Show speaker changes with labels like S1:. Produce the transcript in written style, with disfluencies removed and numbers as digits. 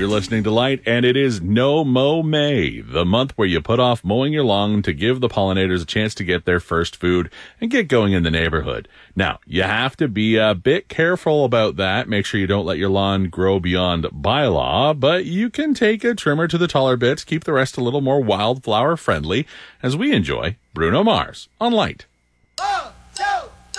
S1: You're listening to Light, and it is No Mow May, the month where you put off mowing your lawn to give the pollinators a chance to get their first food and get going in the neighborhood. Now, you have to be a bit careful about that. Make sure you don't let your lawn grow beyond bylaw, but you can take a trimmer to the taller bits, keep the rest a little more wildflower friendly, as we enjoy Bruno Mars on Light.